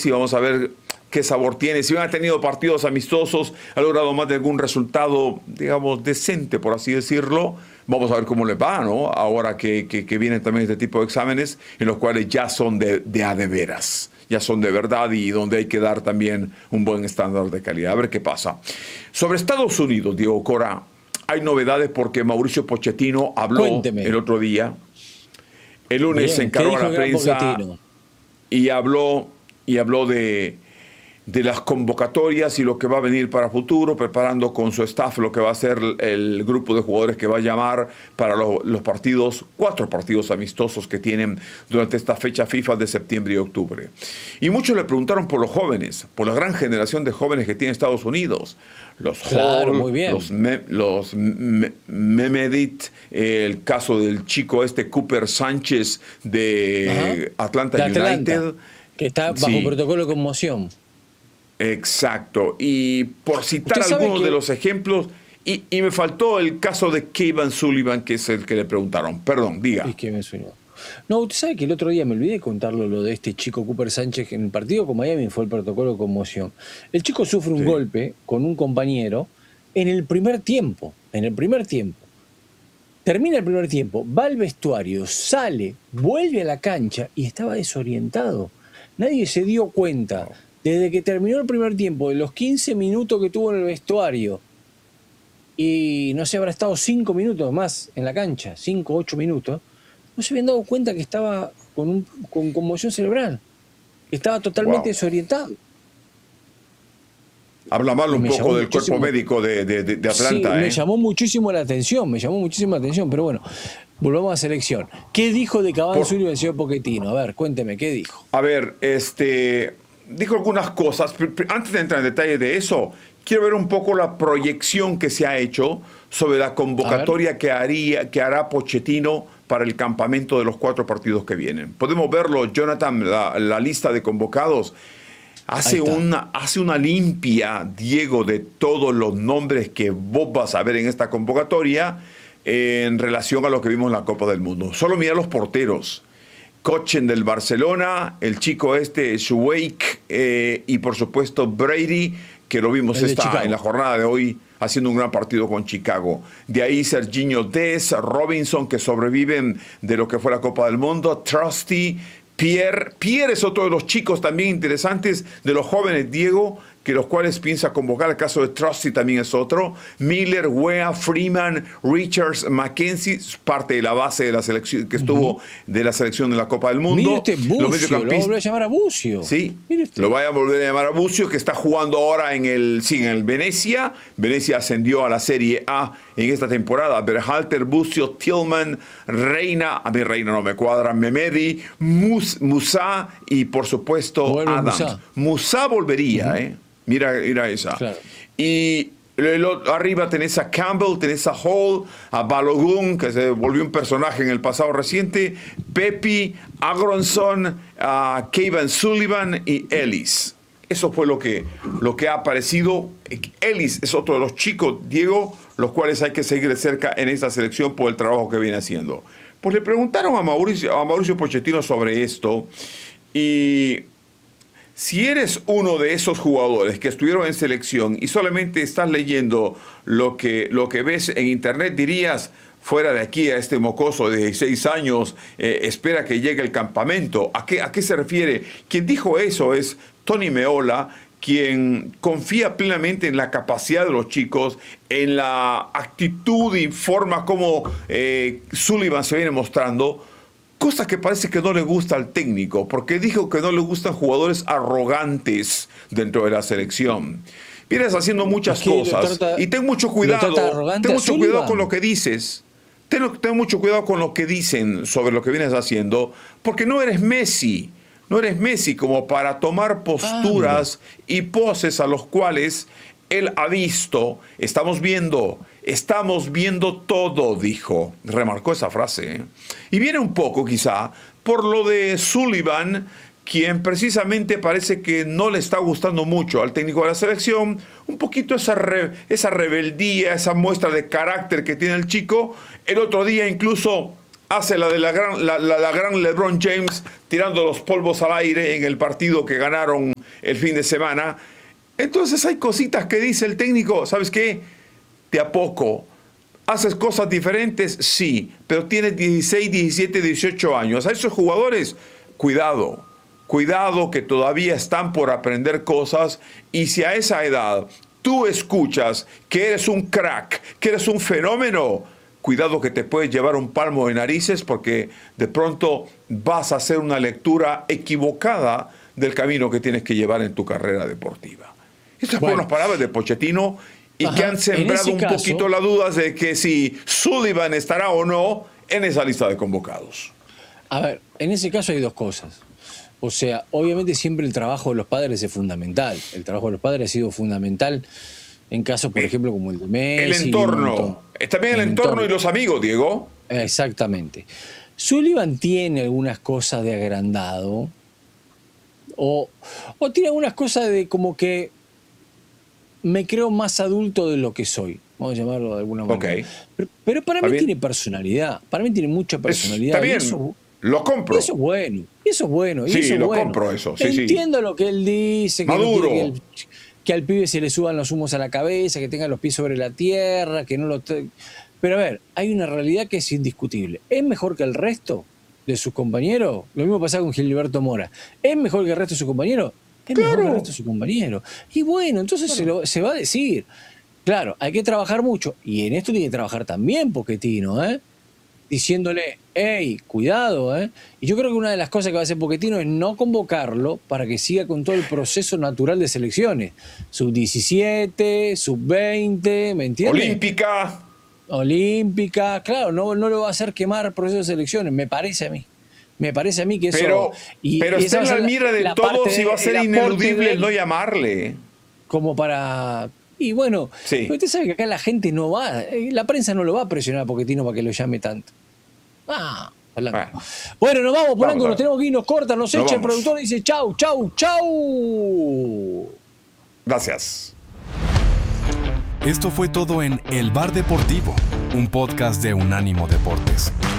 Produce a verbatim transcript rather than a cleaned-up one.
país y vamos a ver qué sabor tiene. Si bien ha tenido partidos amistosos, ha logrado más de algún resultado, digamos, decente, por así decirlo. Vamos a ver cómo le va, ¿no? Ahora que, que, que vienen también este tipo de exámenes, en los cuales ya son de, de a de veras, ya son de verdad y donde hay que dar también un buen estándar de calidad. A ver qué pasa. Sobre Estados Unidos, Diego Cora, hay novedades porque Mauricio Pochettino habló Cuénteme. el otro día. El lunes Bien, se encaró a la prensa Pochettino? y habló, y habló de... de las convocatorias y lo que va a venir para futuro, preparando con su staff lo que va a ser el grupo de jugadores que va a llamar para los, los partidos, cuatro partidos amistosos que tienen durante esta fecha FIFA de septiembre y octubre. Y muchos le preguntaron por los jóvenes, por la gran generación de jóvenes que tiene Estados Unidos. Los Claro, Hall, muy bien. los, Me, los Me, Mehmet, eh, el caso del chico este Cooper Sánchez de Ajá. Atlanta, De Atlanta, United. que está bajo Sí. protocolo de conmoción. Exacto. Y por citar Usted sabe algunos que- de los ejemplos, y, y me faltó el caso de Kevin Sullivan, que es el que le preguntaron. Perdón, diga. Es que me sueñó. No, usted sabe que el otro día me olvidé de contarlo lo de este chico Cooper Sánchez, que en el partido con Miami fue el protocolo de conmoción. El chico sufre un Sí. golpe con un compañero en el primer tiempo. En el primer tiempo. Termina el primer tiempo, va al vestuario, sale, vuelve a la cancha y estaba desorientado. Nadie se dio cuenta. Desde que terminó el primer tiempo, de los quince minutos que tuvo en el vestuario, y no sé, habrá estado cinco minutos más en la cancha, cinco, ocho minutos, no se habían dado cuenta que estaba con, un, con conmoción cerebral, que estaba totalmente Wow. desorientado. Habla mal un Me poco llamó del muchísimo- cuerpo médico de, de- de- de Atlanta. Sí, me ¿eh? llamó muchísimo la atención, me llamó muchísimo la atención, pero bueno, volvamos a selección. ¿Qué dijo de Cavani Por- Sullivan el señor Pochettino? A ver, cuénteme, ¿qué dijo? A ver, este, dijo algunas cosas. Pr- pr- Antes de entrar en detalle de eso, quiero ver un poco la proyección que se ha hecho sobre la convocatoria que haría, que hará Pochettino para el campamento de los cuatro partidos que vienen. Podemos verlo, Jonathan, la, la lista de convocados. Hace Ahí está. una, hace una limpia, Diego, de todos los nombres que vos vas a ver en esta convocatoria eh, en relación a lo que vimos en la Copa del Mundo. Solo mira los porteros. Kochen del Barcelona, el chico este, Schweik, eh, y por supuesto Brady, que lo vimos El de esta, Chicago. en la jornada de hoy haciendo un gran partido con Chicago. De ahí Serginho Dest, Robinson, que sobreviven de lo que fue la Copa del Mundo, Trusty, Pierre. Pierre es otro de los chicos también interesantes, de los jóvenes, Diego, que los cuales piensa convocar. El caso de Trusty también es otro. Miller, Wea, Freeman, Richards, McKenzie, parte de la base de la selección que estuvo uh-huh. de la selección de la Copa del Mundo. Mire este Bucio, lo va a volver a llamar a Bucio. Sí, lo vaya a volver a llamar a Bucio, que está jugando ahora en el, sí, en el Venecia. Venecia ascendió a la Serie A en esta temporada. Berhalter, Bucio, Tillman, Reina, a mí Reina no me cuadra, Memedi, Mus, Musa y por supuesto Vuelve Adams. Musa, Musa volvería, uh-huh. ¿eh? Mira, mira esa. Claro. Y el, arriba tenés a Campbell, tenés a Hall, a Balogun, que se volvió un personaje en el pasado reciente, Pepi, Agronson, a Kevin Sullivan y Ellis. Eso fue lo que, lo que ha aparecido. Ellis es otro de los chicos, Diego, los cuales hay que seguir de cerca en esta selección por el trabajo que viene haciendo. Pues le preguntaron a Mauricio, a Mauricio Pochettino sobre esto y... Si eres uno de esos jugadores que estuvieron en selección y solamente estás leyendo lo que, lo que ves en internet, dirías, fuera de aquí a este mocoso de dieciséis años, eh, espera que llegue el campamento. ¿A qué, ¿A qué se refiere? Quien dijo eso es Tony Meola, quien confía plenamente en la capacidad de los chicos, en la actitud y forma como eh, Sullivan se viene mostrando, cosa que parece que no le gusta al técnico, porque dijo que no le gustan jugadores arrogantes dentro de la selección. Vienes haciendo muchas cosas trata, y ten mucho cuidado, ten mucho Sullivan. cuidado con lo que dices. Ten, ten mucho cuidado con lo que dicen sobre lo que vienes haciendo, porque no eres Messi. No eres Messi como para tomar posturas ah, y poses a los cuales él ha visto. Estamos viendo, estamos viendo todo, dijo. Remarcó esa frase. ¿eh? Y viene un poco, quizá, por lo de Sullivan, quien precisamente parece que no le está gustando mucho al técnico de la selección. Un poquito esa, re, esa rebeldía, esa muestra de carácter que tiene el chico. El otro día incluso hace la de la gran, la, la, la gran LeBron James tirando los polvos al aire en el partido que ganaron el fin de semana. Entonces hay cositas que dice el técnico, ¿sabes qué? De a poco. ¿Haces cosas diferentes? Sí, pero tienes dieciséis, diecisiete, dieciocho años. A esos jugadores, cuidado, cuidado que todavía están por aprender cosas, y si a esa edad tú escuchas que eres un crack, que eres un fenómeno, cuidado que te puedes llevar un palmo de narices, porque de pronto vas a hacer una lectura equivocada del camino que tienes que llevar en tu carrera deportiva. Estas Bueno. fueron las palabras de Pochettino, y Ajá, que han en sembrado ese un caso- poquito la duda de que si Sullivan estará o no en esa lista de convocados. A ver, en ese caso hay dos cosas. O sea, obviamente siempre el trabajo de los padres es fundamental. El trabajo de los padres ha sido fundamental en casos, por ejemplo, como el de Messi. El y un entorno. montón. Está bien el, entorno, y los amigos, Diego. Exactamente. Sullivan tiene algunas cosas de agrandado, o, o tiene algunas cosas de como que me creo más adulto de lo que soy, vamos a llamarlo de alguna manera. Ok. Pero, pero para Está mí bien. tiene personalidad, para mí tiene mucha personalidad. Está y bien, eso- lo compro. y eso es bueno, y eso es bueno. y Sí, eso es lo bueno. compro eso, sí, sí. Entiendo lo que él dice, que, no Maduro. quiere que, el- que al pibe se le suban los humos a la cabeza, que tenga los pies sobre la tierra, que no lo... te- Pero a ver, hay una realidad que es indiscutible. ¿Es mejor que el resto de sus compañeros? Lo mismo pasa con Gilberto Mora. ¿Es mejor que el resto de sus compañeros? Es mejor que el resto de sus compañeros. Y bueno, entonces se, lo- se va a decir. Claro, hay que trabajar mucho. Y en esto tiene que trabajar también Pochettino, ¿eh? Diciéndole, hey, cuidado, ¿eh? Y yo creo que una de las cosas que va a hacer Pochettino es no convocarlo para que siga con todo el proceso natural de selecciones. sub diecisiete, sub veinte, ¿me entiendes? Olímpica. Olímpica, claro, no, no lo va a hacer quemar proceso de selecciones, me parece a mí. Me parece a mí que eso... Pero, y- pero y esa está va en a la ser mira de la todos parte y va a de- ser el aporte de ineludible él no llamarle. como para... Y bueno, Sí. pero usted sabe que acá la gente no va, eh, la prensa no lo va a presionar a Pochettino para que lo llame tanto. Ah, Polanco. Bueno. Bueno, nos vamos, Polanco, Vamos a ver. nos tenemos que ir, nos cortan, nos, Nos echa el vamos. productor y dice chau, chau, chau. Gracias. Esto fue todo en El Bar Deportivo, un podcast de Unánimo Deportes.